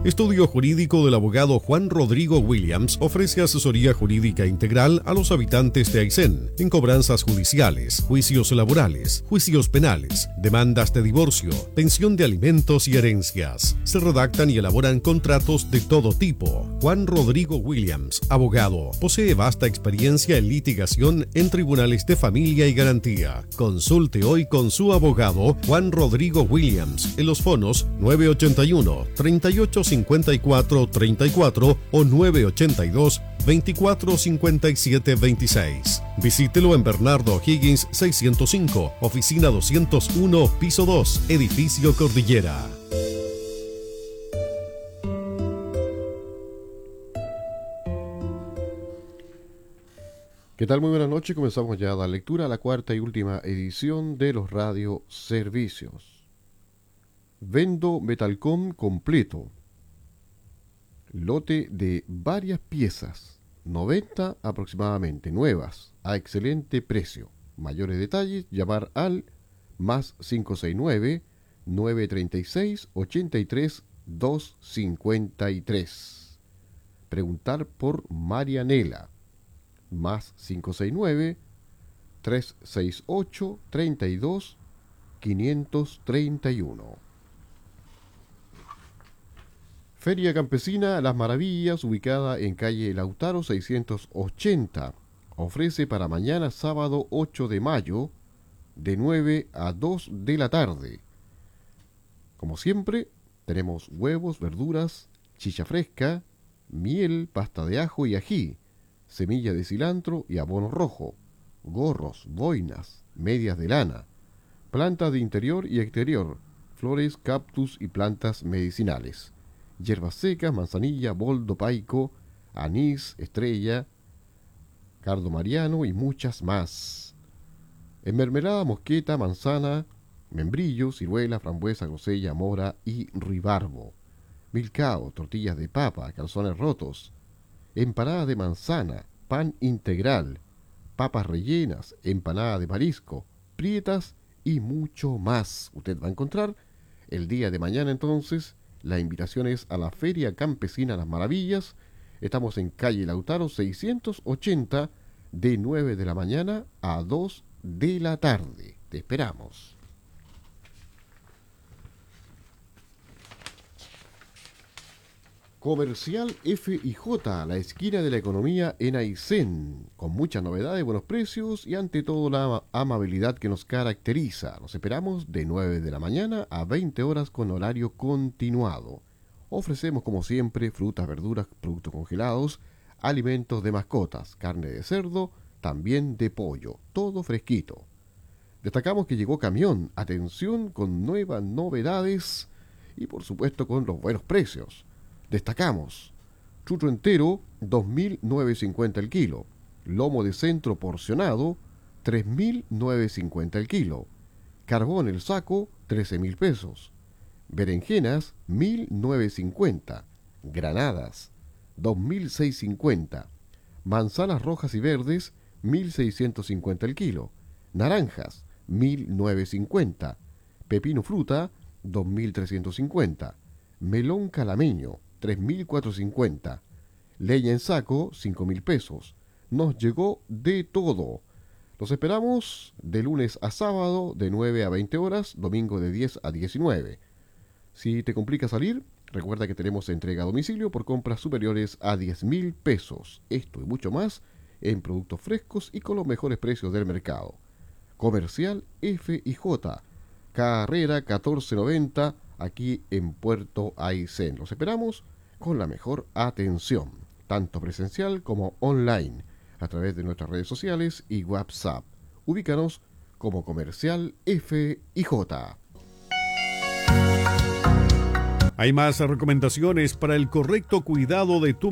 Estudio Jurídico del abogado Juan Rodrigo Williams ofrece asesoría jurídica integral a los habitantes de Aysén en cobranzas judiciales, juicios laborales, juicios penales, demandas de divorcio, pensión de alimentos y herencias. Se redactan y elaboran contratos de todo tipo. Juan Rodrigo Williams, abogado, posee vasta experiencia en litigación en tribunales de familia y garantía. Consulte hoy con su abogado Juan Rodrigo Williams en los fonos 981 38 54 34 o 982 24 57 26. Visítelo en Bernardo Higgins 605, oficina 201, piso 2, edificio Cordillera. ¿Qué tal? Muy buenas noches. Comenzamos ya a dar lectura a la cuarta y última edición de los radioservicios. Vendo Metalcom completo. Lote de varias piezas, 90 aproximadamente, nuevas, a excelente precio. Mayores detalles, llamar al más 569-936-83-253. Preguntar por Marianela, más 569-368-32-531. Feria Campesina Las Maravillas, ubicada en calle Lautaro 680, ofrece para mañana sábado 8 de mayo, de 9 a 2 de la tarde. Como siempre, tenemos huevos, verduras, chicha fresca, miel, pasta de ajo y ají, semilla de cilantro y abono rojo, gorros, boinas, medias de lana, plantas de interior y exterior, flores, cactus y plantas medicinales, hierbas secas, manzanilla, boldo, paico, anís, estrella, cardo mariano y muchas más. En mermelada, mosqueta, manzana, membrillo, ciruela, frambuesa, grosella, mora y ribarbo. Milcao, tortillas de papa, calzones rotos, empanada de manzana, pan integral, papas rellenas, empanada de marisco, prietas y mucho más. Usted va a encontrar el día de mañana entonces. La invitación es a la Feria Campesina Las Maravillas. Estamos en calle Lautaro 680, de 9 de la mañana a 2 de la tarde. Te esperamos. Comercial F&J, la esquina de la economía en Aysén, con muchas novedades, buenos precios y ante todo la amabilidad que nos caracteriza. Los esperamos de 9 de la mañana a 20 horas con horario continuado. Ofrecemos como siempre frutas, verduras, productos congelados, alimentos de mascotas, carne de cerdo, también de pollo, todo fresquito. Destacamos que llegó camión, atención con nuevas novedades y por supuesto con los buenos precios. Destacamos, chucho entero, 2.950 el kilo. Lomo de centro porcionado, 3.950 el kilo. Carbón el saco, 13.000 pesos. Berenjenas, 1.950. Granadas, 2.650. Manzanas rojas y verdes, 1.650 el kilo. Naranjas, 1.950. Pepino fruta, 2.350. Melón calameño, 3.450. Leña en saco, 5.000 pesos. Nos llegó de todo. Los esperamos de lunes a sábado, de 9 a 20 horas, domingo de 10 a 19. Si te complica salir, recuerda que tenemos entrega a domicilio por compras superiores a 10.000 pesos. Esto y mucho más en productos frescos y con los mejores precios del mercado. Comercial F&J, carrera 1490, aquí en Puerto Aysén. Los esperamos con la mejor atención, tanto presencial como online, a través de nuestras redes sociales y WhatsApp. Ubícanos como Comercial F&J. Hay más recomendaciones para el correcto cuidado de tu